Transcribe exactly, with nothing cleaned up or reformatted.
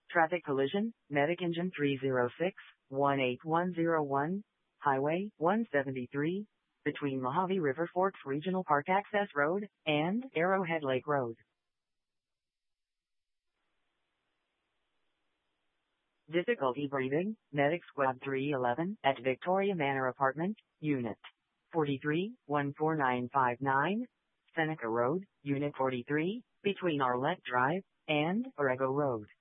Traffic collision, Medic Engine three zero six, one eight one zero one, Highway one seventy-three, between Mojave River Forks Regional Park Access Road and Arrowhead Lake Road. Difficulty breathing, Medic Squad three eleven at Victoria Manor Apartment, Unit forty-three, one four nine five nine, Seneca Road, Unit forty-three, between Arlette Drive and Orego Road.